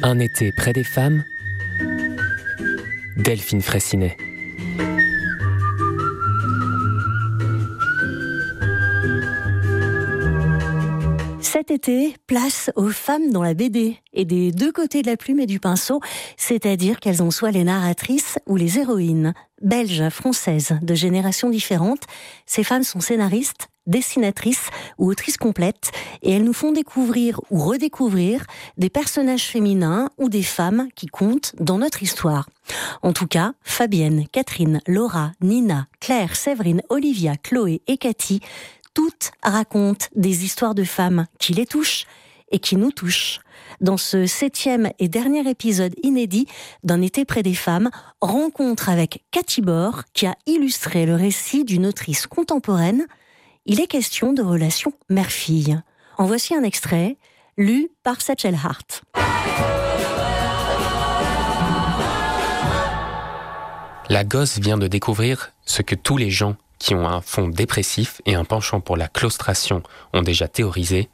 Un été près des femmes, Delphine Fraissinet. Cet été, place aux femmes dans la BD, et des deux côtés de la plume et du pinceau, c'est-à-dire qu'elles en soient les narratrices ou les héroïnes. Belges, françaises, de générations différentes, ces femmes sont scénaristes, dessinatrices ou autrices complètes, et elles nous font découvrir ou redécouvrir des personnages féminins ou des femmes qui comptent dans notre histoire. En tout cas, Fabienne, Catherine, Laura, Nina, Claire, Séverine, Olivia, Chloé et Cathy, toutes racontent des histoires de femmes qui les touchent et qui nous touchent. Dans ce 7e et dernier épisode inédit d'Un été près des femmes, rencontre avec Cathy Bord, qui a illustré le récit d'une autrice contemporaine. Il est question de relations mère-fille. En voici un extrait, lu par Satchel Hart. La gosse vient de découvrir ce que tous les gens qui ont un fond dépressif et un penchant pour la claustration ont déjà théorisé.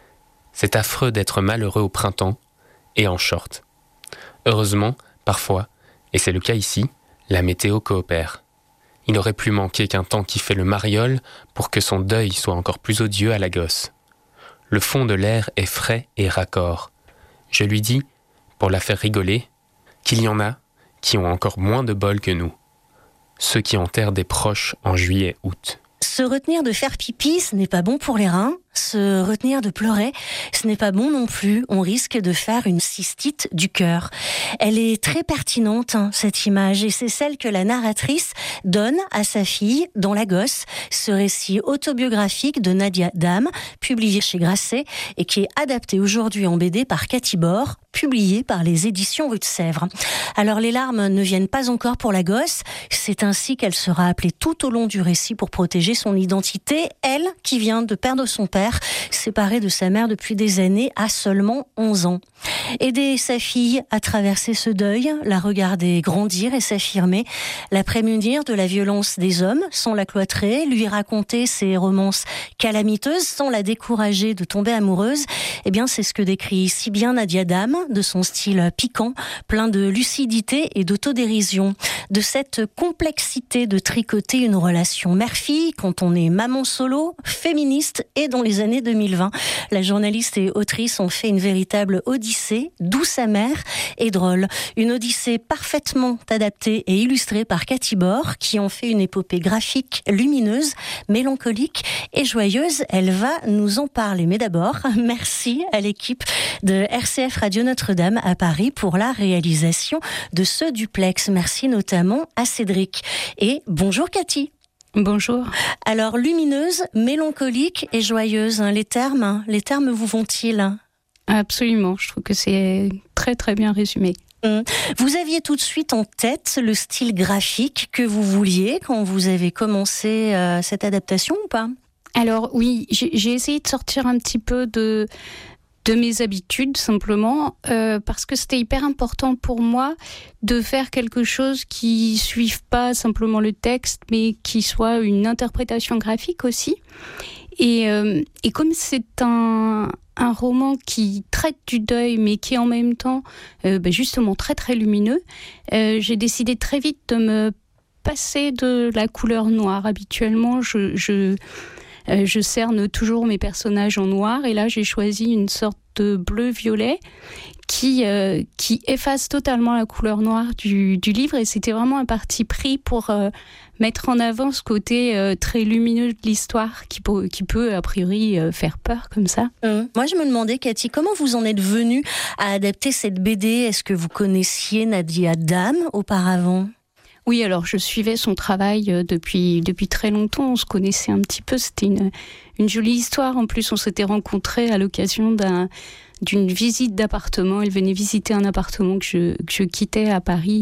C'est affreux d'être malheureux au printemps et en short. Heureusement, parfois, et c'est le cas ici, la météo coopère. Il n'aurait plus manqué qu'un temps qui fait le mariole pour que son deuil soit encore plus odieux à la gosse. Le fond de l'air est frais et raccord. Je lui dis, pour la faire rigoler, qu'il y en a qui ont encore moins de bol que nous. Ceux qui enterrent des proches en juillet-août. Se retenir de faire pipi, ce n'est pas bon pour les reins. Se retenir de pleurer, ce n'est pas bon non plus. On risque de faire une cystite du cœur. Elle est très pertinente, cette image, et c'est celle que la narratrice donne à sa fille dans La Gosse, ce récit autobiographique de Nadia Dam, publié chez Grasset et qui est adapté aujourd'hui en BD par Cathy Bord, publié par les éditions Rue de Sèvres. Alors les larmes ne viennent pas encore pour La Gosse, c'est ainsi qu'elle sera appelée tout au long du récit pour protéger son identité, elle qui vient de perdre son père, séparée de sa mère depuis des années, à seulement 11 ans. Aider sa fille à traverser ce deuil, la regarder grandir et s'affirmer, la prémunir de la violence des hommes sans la cloîtrer, lui raconter ses romances calamiteuses sans la décourager de tomber amoureuse, eh bien c'est ce que décrit si bien Nadia Dam, de son style piquant, plein de lucidité et d'autodérision, de cette complexité de tricoter une relation mère-fille quand on est maman solo, féministe et dans les années 2020. La journaliste et autrice ont fait une véritable odyssée, douce amère et drôle. Une odyssée parfaitement adaptée et illustrée par Cathy Bord, qui en fait une épopée graphique lumineuse, mélancolique et joyeuse. Elle va nous en parler. Mais d'abord, merci à l'équipe de RCF Radio Notre-Dame à Paris pour la réalisation de ce duplex. Merci notamment à Cédric. Et bonjour Cathy. Bonjour. Alors, lumineuse, mélancolique et joyeuse, les termes vous vont-ils ? Absolument, je trouve que c'est très très bien résumé. Vous aviez tout de suite en tête le style graphique que vous vouliez quand vous avez commencé cette adaptation ou pas ? Alors oui, j'ai essayé de sortir un petit peu de mes habitudes simplement parce que c'était hyper important pour moi de faire quelque chose qui suive pas simplement le texte mais qui soit une interprétation graphique aussi et comme c'est un roman qui traite du deuil mais qui est en même temps justement très très lumineux, j'ai décidé très vite de me passer de la couleur noire. Habituellement je cerne toujours mes personnages en noir et là j'ai choisi une sorte de bleu-violet qui efface totalement la couleur noire du livre et c'était vraiment un parti pris pour mettre en avant ce côté très lumineux de l'histoire qui peut a priori faire peur comme ça. Moi je me demandais Cathy, comment vous en êtes venue à adapter cette BD ? Est-ce que vous connaissiez Nadia Dam auparavant ? Oui, alors je suivais son travail depuis très longtemps, on se connaissait un petit peu, c'était une jolie histoire. En plus, on s'était rencontrés à l'occasion d'une visite d'appartement. Elle venait visiter un appartement que je quittais à Paris